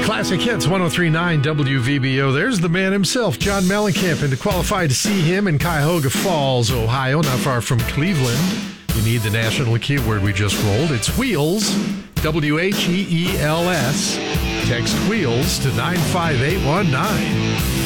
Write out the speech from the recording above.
Classic Hits 103.9 WVBO. There's the man himself, John Mellencamp, and to qualify to see him in Cuyahoga Falls, Ohio, not far from Cleveland, you need the national keyword we just rolled. It's Wheels, WHEELS. Text Wheels to 95819.